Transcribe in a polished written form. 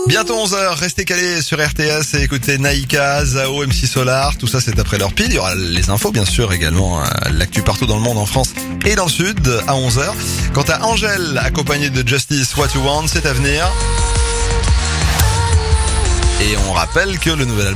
Bientôt 11h, restez calés sur RTS et écoutez Naïka, Zao, MC Solar, tout ça c'est après leur pile. Il y aura les infos bien sûr également, l'actu partout dans le monde, en France et dans le sud à 11h. Quant à Angèle, accompagnée de Justice What You Want, c'est à venir. Et on rappelle que le nouvel album